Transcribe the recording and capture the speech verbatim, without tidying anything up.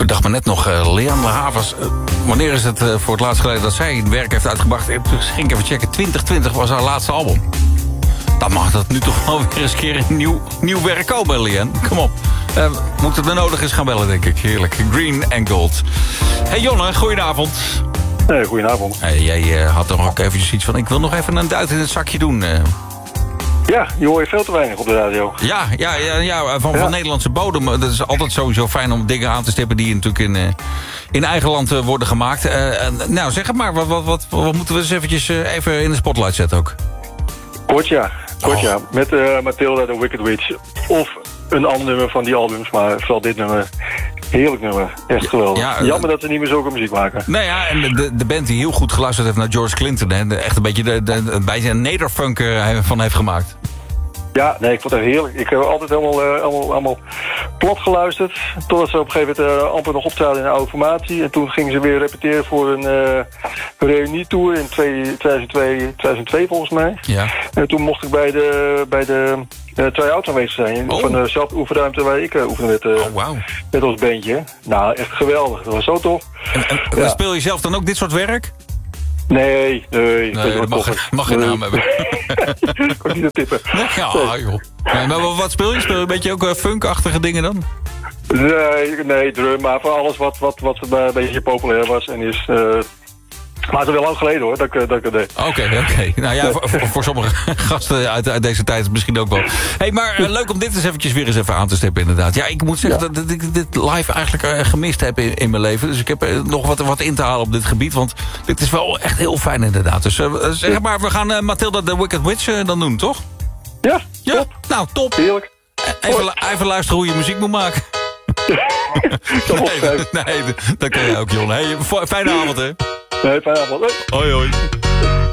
bedacht me net nog, uh, Leandra Havers... Uh, wanneer is het uh, voor het laatst geleden dat zij werk heeft uitgebracht? Ik ging even checken, twintig twintig was haar laatste album. Dan mag dat nu toch wel weer eens een keer een nieuw, nieuw werk komen, Leanne. Kom op. Uh, moeten we nodig eens gaan bellen, denk ik. Heerlijk. Green and Gold. Hey Jonne, goedenavond. Hey, goedenavond. Hey, jij uh, had toch ook eventjes iets van... ik wil nog even een duit in het zakje doen. Uh. Ja, je hoort veel te weinig op de radio. Ja, ja, ja, ja van, ja. van Nederlandse bodem. Dat is altijd sowieso fijn om dingen aan te stippen... die natuurlijk in, uh, in eigen land uh, worden gemaakt. Uh, uh, nou, zeg het maar. Wat, wat, wat, wat moeten we eens eventjes uh, even in de spotlight zetten ook? Kort ja. Kort oh. ja. Met uh, Matilda the Wicked Witch. Of een ander nummer van die albums. Maar vooral dit nummer. Heerlijk nummer. Echt geweldig. Ja, uh, Jammer dat ze niet meer zulke muziek maken. Nou ja, en de, de band die heel goed geluisterd heeft naar George Clinton. Hè, echt een beetje, de, de, een beetje een nederfunk uh, van heeft gemaakt. Ja, nee, ik vond het heerlijk. Ik heb altijd helemaal, uh, allemaal, allemaal plat geluisterd. Totdat ze op een gegeven moment uh, amper nog optraden in een oude formatie. En toen gingen ze weer repeteren voor een uh, reunietour in tweeduizend twee, tweeduizend twee volgens mij. Ja. En toen mocht ik bij de, bij de uh, try-out aanwezig zijn. Oh. Van de zelfoefenruimte waar ik uh, oefende met, uh, oh, wow. met ons bandje. Nou, echt geweldig. Dat was zo tof. En, en ja. Speel je zelf dan ook dit soort werk? Nee, nee. nee dat mag, mag geen naam hebben. Ik kan niet tippen. Ja, joh. Nee, maar wat speel je? Speel je een beetje ook uh, funkachtige dingen dan? Nee, nee, drum, maar voor alles wat, wat, wat een beetje populair was en is... Uh, maar het is wel lang geleden hoor, dat ik dat ik het deed. Oké, okay, oké. Okay. Nou ja, voor, voor sommige gasten uit, uit deze tijd misschien ook wel. Hey, maar uh, leuk om dit eens eventjes weer eens even aan te stippen inderdaad. Ja, ik moet zeggen ja. dat, dat ik dit live eigenlijk uh, gemist heb in, in mijn leven. Dus ik heb uh, nog wat, wat in te halen op dit gebied. Want dit is wel echt heel fijn inderdaad. Dus uh, zeg maar, we gaan uh, Matilda the Wicked Witch uh, dan doen, toch? Ja, ja, top. Nou, top. Heerlijk. Even, even luisteren hoe je muziek moet maken. nee, nee, dat kan je ook, Jon. Hey, fijne avond, hè. Nee, fijne avond. Hoi, hoi.